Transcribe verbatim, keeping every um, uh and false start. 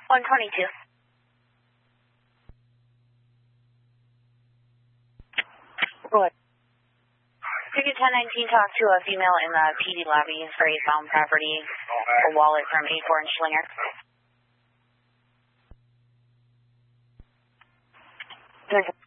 one twenty-two. Go ahead. Ticket ten nineteen, talk to a female in the P D lobby for a found property, a wallet from a four inch slinger. Second.